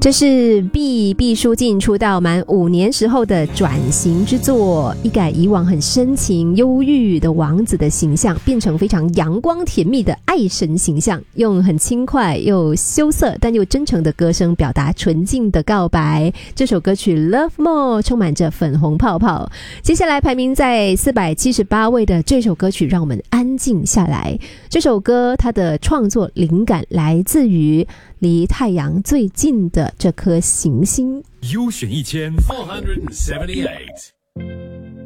这是毕书尽出道满5年时候的转型之作，一改以往很深情忧郁的王子的形象，变成非常阳光甜蜜的爱神形象，用很轻快又羞涩但又真诚的歌声表达纯净的告白。这首歌曲 Love More 充满着粉红泡泡。接下来排名在478位的这首歌曲让我们安静下来。这首歌它的创作灵感来自于离太阳最近的这颗行星。 优选1478